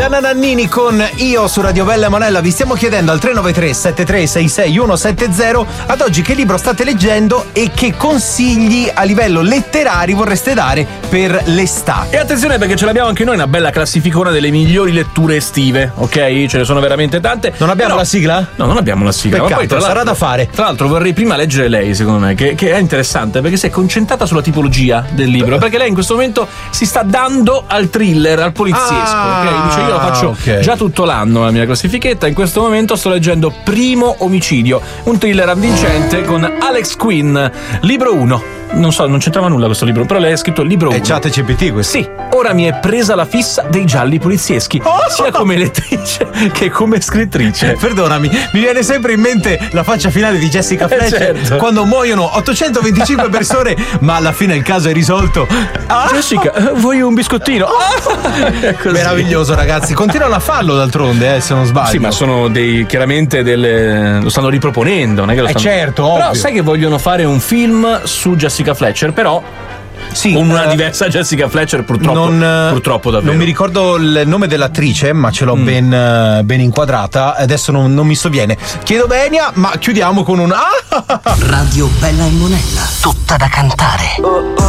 Gianna Nannini con Io su Radio Bella e Monella. Vi stiamo chiedendo al 393 7366 170 ad oggi che libro state leggendo e che consigli a livello letterario vorreste dare per l'estate. E attenzione, perché ce l'abbiamo anche noi una bella classificona delle migliori letture estive, ok? Ce ne sono veramente tante. Non abbiamo la sigla? No, non abbiamo la sigla. Peccato, ma poi sarà da fare. Tra l'altro vorrei prima leggere lei, secondo me, che è interessante perché si è concentrata sulla tipologia del libro, perché lei in questo momento si sta dando al thriller, al poliziesco, ok? Dice, io lo faccio già tutto l'anno la mia classifichetta. In questo momento sto leggendo Primo omicidio, un thriller avvincente con Alex Quinn, libro 1. Non so, non c'entrava nulla questo libro, però lei ha scritto il libro 1. È ChatGPT questo? Sì, ora mi è presa la fissa dei gialli polizieschi, sia come lettrice che come scrittrice. Perdonami, mi viene sempre in mente la faccia finale di Jessica Fletcher, certo. quando muoiono 825 persone, ma alla fine il caso è risolto. Jessica, vuoi un biscottino? Meraviglioso, ragazzi, continuano a farlo d'altronde, se non sbaglio. Sì, ma sono chiaramente lo stanno riproponendo, non è che lo stanno... certo, però ovvio. sai che vogliono fare un film su Jessica Fletcher, però sì, con una diversa Jessica Fletcher, purtroppo davvero. Non mi ricordo il nome dell'attrice, ma ce l'ho ben inquadrata. Adesso non mi sovviene. Chiedo venia, ma chiudiamo con un Radio Bella e Monella, tutta da cantare.